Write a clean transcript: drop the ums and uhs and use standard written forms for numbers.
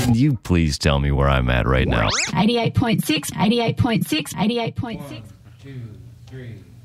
Can you please tell me where I'm at right now? 88.6, 88.6, 88.6. 1, 2, 3.